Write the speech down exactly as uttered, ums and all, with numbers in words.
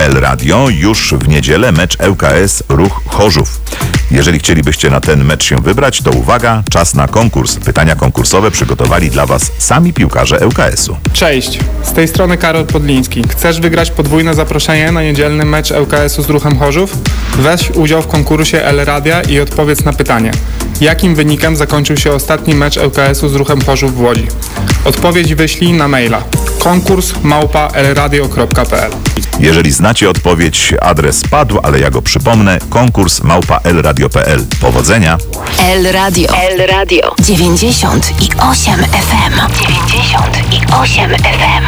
El Radio już w niedzielę mecz L K S Ruch Chorzów. Jeżeli chcielibyście na ten mecz się wybrać, to uwaga, czas na konkurs. Pytania konkursowe przygotowali dla Was sami piłkarze L K S-u. Cześć, z tej strony Karol Podliński. Chcesz wygrać podwójne zaproszenie na niedzielny mecz L K S-u z Ruchem Chorzów? Weź udział w konkursie El Radia i odpowiedz na pytanie. Jakim wynikiem zakończył się ostatni mecz L K S-u z Ruchem Chorzów w Łodzi? Odpowiedź wyślij na maila konkurs małpa elradio kropka p l. Jeżeli znacie odpowiedź, adres padł, ale ja go przypomnę. Konkurs małpa elradio kropka p l. Powodzenia! El Radio. El Radio. dziewięćdziesiąt i osiem F M. dziewięćdziesiąt i osiem F M.